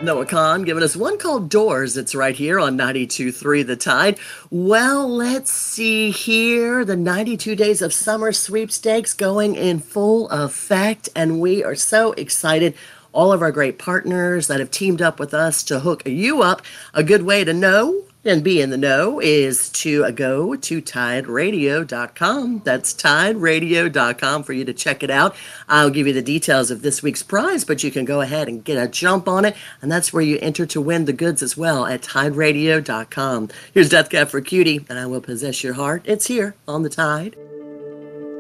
Noah Khan giving us one called Doors. It's right here on 92.3 The Tide. Well, let's see here. The 92 Days of Summer sweepstakes going in full effect, and we are so excited. All of our great partners that have teamed up with us to hook you up. A good way to know and be in the know is to go to tideradio.com. That's tideradio.com for you to check it out. I'll give you the details of this week's prize, but you can go ahead and get a jump on it, and that's where you enter to win the goods as well at tideradio.com. Here's Death Cab for Cutie, and I will possess your heart. It's here on the Tide.